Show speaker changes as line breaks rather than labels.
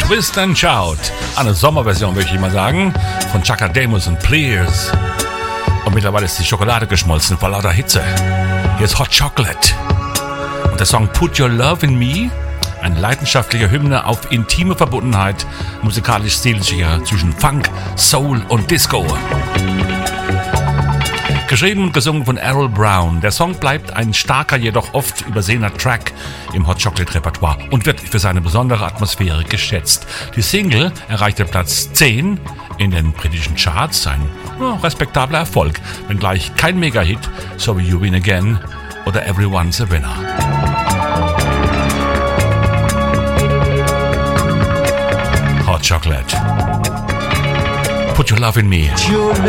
Twist and Shout. Eine Sommerversion, würde ich mal sagen, von Chaka Demus und Please. Und mittlerweile ist die Schokolade geschmolzen vor lauter Hitze. Hier ist Hot Chocolate. Und der Song Put Your Love in Me, eine leidenschaftliche Hymne auf intime Verbundenheit, musikalisch stilsicher zwischen Funk, Soul und Disco. Geschrieben und gesungen von Errol Brown. Der Song bleibt ein starker, jedoch oft übersehener Track im Hot Chocolate Repertoire und wird für seine besondere Atmosphäre geschätzt. Die Single erreichte Platz 10 in den britischen Charts, ein respektabler Erfolg, wenngleich kein Mega-Hit, so wie You Win Again oder Everyone's a Winner. Hot Chocolate. Put Your Love in Me.
Your